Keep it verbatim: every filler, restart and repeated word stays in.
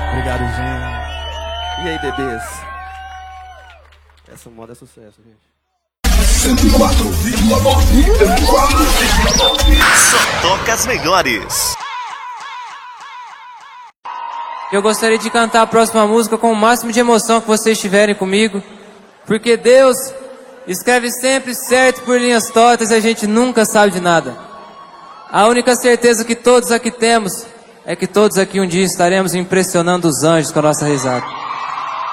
Obrigado, gente. E aí, bebês? Essa moda é sucesso, gente. cento e quatro vírgula nove. Só toca as melhores. Eu gostaria de cantar a próxima música com o máximo de emoção que vocês tiverem comigo, porque Deus escreve sempre certo por linhas tortas e a gente nunca sabe de nada. A única certeza que todos aqui temos é que todos aqui um dia estaremos impressionando os anjos com a nossa risada.